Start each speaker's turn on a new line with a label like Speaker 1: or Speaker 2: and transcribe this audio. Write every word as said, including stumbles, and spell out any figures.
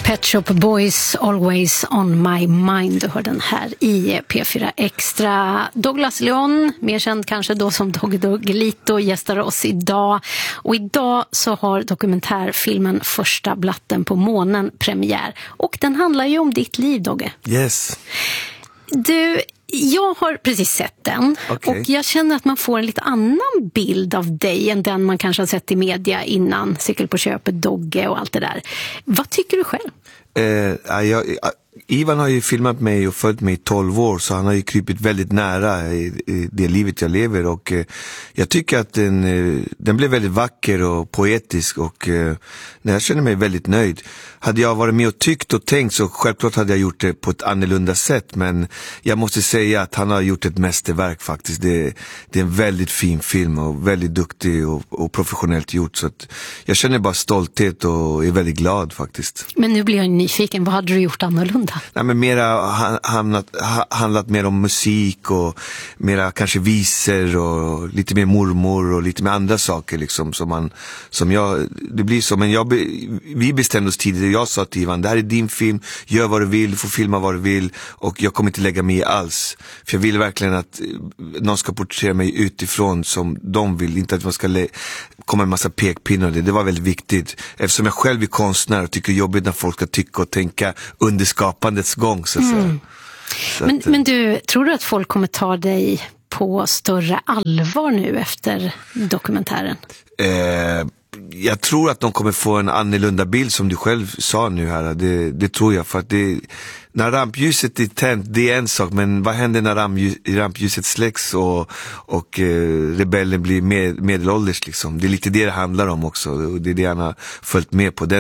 Speaker 1: Pet Shop Boys, Always on my mind. Du hör den här i P fyra Extra. Douglas Leon, mer känd kanske då som Doggy Doggelito, gästar oss idag. Och idag så har dokumentärfilmen Första blatten på månen premiär. Och den handlar ju om ditt liv, Dogge.
Speaker 2: Yes.
Speaker 1: Du, jag har precis sett den.
Speaker 2: Okay.
Speaker 1: Och jag känner att man får en lite annan bild av dig än den man kanske har sett i media innan. Cykel på köpet, Dogge och allt det där. Vad tycker du själv?
Speaker 2: Eh, jag, Ivan har ju filmat mig och följt mig i tolv år, så han har ju krypit väldigt nära i, i det livet jag lever, och eh, jag tycker att den, eh, den blev väldigt vacker och poetisk, och eh, jag känner mig väldigt nöjd. Hade jag varit med och tyckt och tänkt så självklart hade jag gjort det på ett annorlunda sätt, men jag måste säga att han har gjort ett mästerverk faktiskt. Det, det är en väldigt fin film och väldigt duktig och, och professionellt gjort, så att jag känner bara stolthet och är väldigt glad faktiskt.
Speaker 1: Men nu blir jag nyfiken, vad hade du gjort annorlunda?
Speaker 2: Nej, men mera handlat, handlat mer om musik och mera kanske visor och lite mer mormor och lite mer andra saker liksom, som man, som jag, det blir så, men jag, vi bestämde oss tidigare. Jag sa till Ivan, det här är din film, gör vad du vill, du får filma vad du vill, och jag kommer inte lägga mig i alls, för jag vill verkligen att någon ska porträttera mig utifrån som de vill, inte att man ska lä- komma en massa pekpinnar. Det, det var väldigt viktigt, eftersom jag själv är konstnär och tycker jobbigt när folk ska tycka och tänka under skapandets gång så, mm. så
Speaker 1: men,
Speaker 2: att,
Speaker 1: men du, tror du att folk kommer ta dig på större allvar nu efter dokumentären?
Speaker 2: Eh, jag tror att de kommer få en annorlunda bild, som du själv sa nu här. Det, det tror jag, för att det, när rampljuset är tänt, det är en sak, men vad händer när ramljus, rampljuset släcks och, och eh, rebellen blir med, medelålders liksom? Det är lite det det handlar om också, och det är det han har följt med på den.